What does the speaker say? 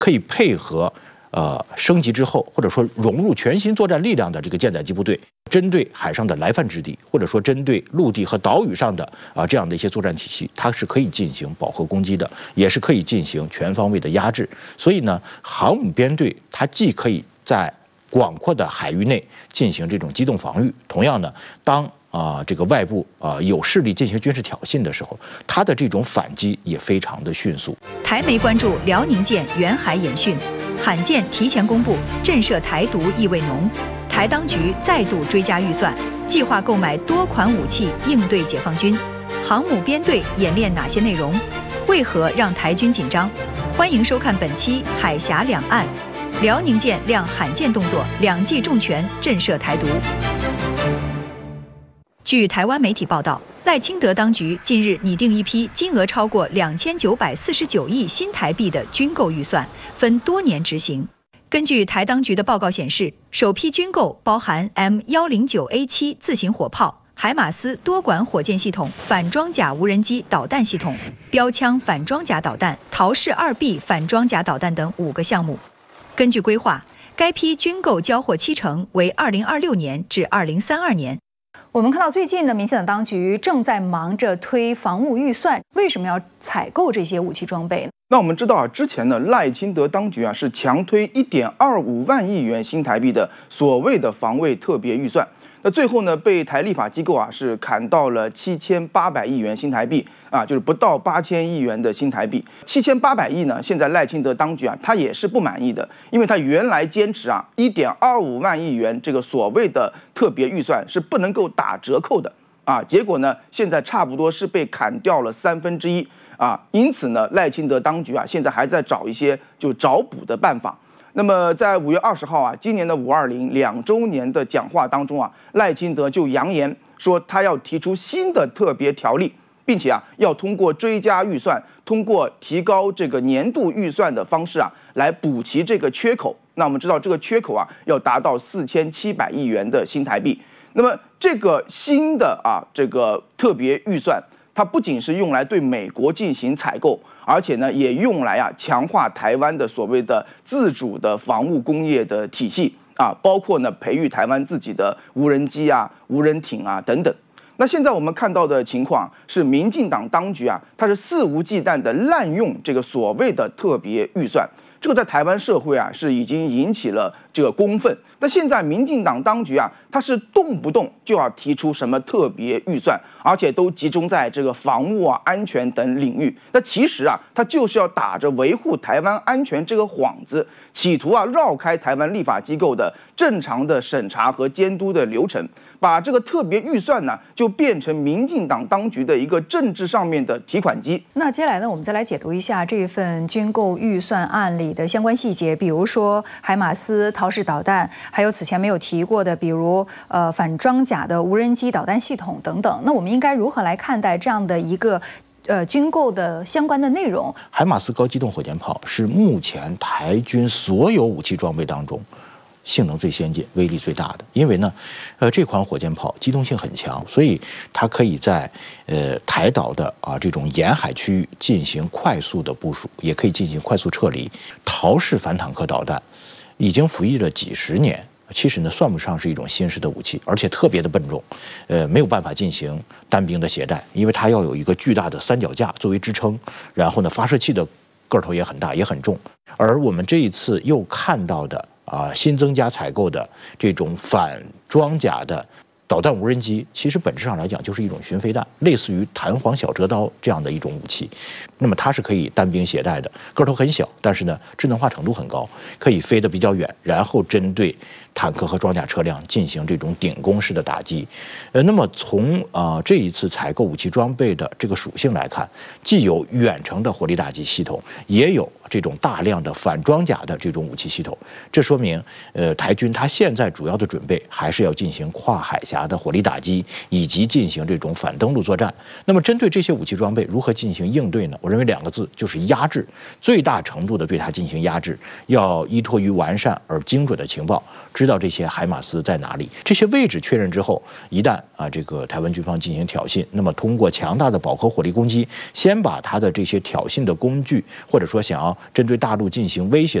可以配合升级之后，或者说融入全新作战力量的这个舰载机部队，针对海上的来犯之敌，或者说针对陆地和岛屿上的这样的一些作战体系，它是可以进行饱和攻击的，也是可以进行全方位的压制。所以呢，航母编队它既可以在广阔的海域内进行这种机动防御，同样呢，当这个外部有势力进行军事挑衅的时候，它的这种反击也非常的迅速。 台媒关注辽宁舰远海演训，罕见提前公布震慑台独意味浓，台当局再度追加预算，计划购买多款武器应对解放军。航母编队演练哪些内容？为何让台军紧张？欢迎收看本期《海峡两岸》，辽宁舰亮罕见动作，2记重拳震慑台独。据台湾媒体报道，赖清德当局近日拟定一批金额超过2949亿新台币的军购预算，分多年执行。根据台当局的报告显示，首批军购包含 M109A7 自行火炮、海马斯多管火箭系统、反装甲无人机导弹系统、标枪反装甲导弹、陶式2B 反装甲导弹等5个项目。根据规划，该批军购交货期程为2026年至2032年。 我们看到最近的民进党当局正在忙着推防务预算，为什么要采购这些武器装备呢？ 那我们知道啊，之前呢，赖清德当局啊是强推1.25万亿元新台币的所谓的防卫特别预算。那最后呢，被台立法机构啊是砍到了7800亿元新台币啊，就是不到8000亿元的新台币。7800亿呢，现在赖清德当局啊，他也是不满意的，因为他原来坚持啊1.25万亿元这个所谓的特别预算是不能够打折扣的啊，结果呢，现在差不多是被砍掉了1/3啊，因此呢，赖清德当局啊，现在还在找一些就找补的办法。那么在5月20号啊，今年的520 2周年的讲话当中啊，赖清德就扬言说他要提出新的特别条例，并且啊要通过追加预算，通过提高这个年度预算的方式啊，来补齐这个缺口。那我们知道这个缺口啊要达到4700亿元的新台币。那么这个新的这个特别预算，它不仅是用来对美国进行采购，而且呢，也用来强化台湾的所谓的自主的防务工业的体系啊，包括呢培育台湾自己的无人机无人艇等等。那现在我们看到的情况是，民进党当局它是肆无忌惮的滥用这个所谓的特别预算，这个在台湾社会是已经引起了这个公愤。那现在民进党当局它是动不动就要提出什么特别预算，而且都集中在这个防务安全等领域。那其实它就是要打着维护台湾安全这个幌子，企图绕开台湾立法机构的正常的审查和监督的流程，把这个特别预算呢就变成民进党当局的一个政治上面的提款机。 那接下来呢，我们再来解读一下这份军购预算案里的相关细节，比如说海马斯、陶式导弹，还有此前没有提过的，比如反装甲的无人机导弹系统等等。那我们应该如何来看待这样的一个军购的相关的内容？ 海马斯高机动火箭炮是目前台军所有武器装备当中性能最先进、威力最大的，因为呢，这款火箭炮机动性很强，所以它可以在台岛的这种沿海区域进行快速的部署，也可以进行快速撤离。陶式反坦克导弹已经服役了几十年，其实呢算不上是一种新式的武器，而且特别的笨重，没有办法进行单兵的携带，因为它要有一个巨大的三脚架作为支撑，然后呢发射器的个头也很大也很重。而我们这一次又看到的新增加采购的这种反装甲的导弹无人机，其实本质上来讲就是一种巡飞弹，类似于弹簧小折刀这样的一种武器。那么它是可以单兵携带的，个头很小，但是呢智能化程度很高，可以飞得比较远，然后针对坦克和装甲车辆进行这种顶攻式的打击。那么从这一次采购武器装备的这个属性来看，既有远程的火力打击系统，也有这种大量的反装甲的这种武器系统。这说明台军它现在主要的准备还是要进行跨海峡的火力打击，以及进行这种反登陆作战。那么针对这些武器装备如何进行应对呢？我认为2个字，就是压制，最大程度的对它进行压制，要依托于完善而精准的情报，知道这些海马斯在哪里，这些位置确认之后，一旦这个台湾军方进行挑衅，那么通过强大的饱和火力攻击，先把它的这些挑衅的工具，或者说想要针对大陆进行威胁。